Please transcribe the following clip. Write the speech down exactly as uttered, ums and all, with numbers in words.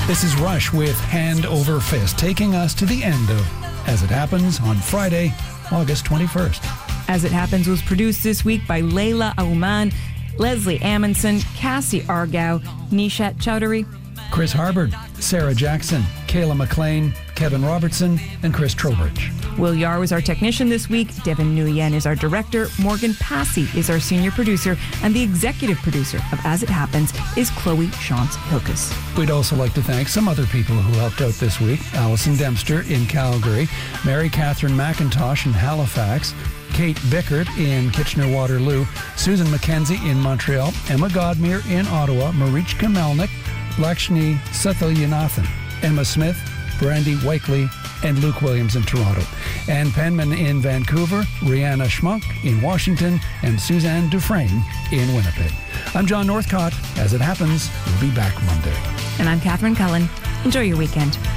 This is Rush with Hand Over Fist, taking us to the end of As It Happens on Friday, August twenty-first. As It Happens was produced this week by Layla Auman, Leslie Amundsen, Cassie Argao, Nishat Chowdhury, Chris Harbord, Sarah Jackson, Kayla McLean, Kevin Robertson, and Chris Trowbridge. Will Yar was our technician this week. Devin Nguyen is our director. Morgan Passy is our senior producer. And the executive producer of As It Happens is Chloe Shantz Hilkes. We'd also like to thank some other people who helped out this week. Alison Dempster in Calgary, Mary Catherine McIntosh in Halifax, Kate Bickert in Kitchener-Waterloo, Susan McKenzie in Montreal, Emma Godmere in Ottawa, Marichka Melnick, Lakshmi Sethalyanathan, Emma Smith, Brandy Wakely, and Luke Williams in Toronto, Ann Penman in Vancouver, Rihanna Schmunk in Washington, and Suzanne Dufresne in Winnipeg. I'm John Northcott. As It Happens, we'll be back Monday. And I'm Catherine Cullen. Enjoy your weekend.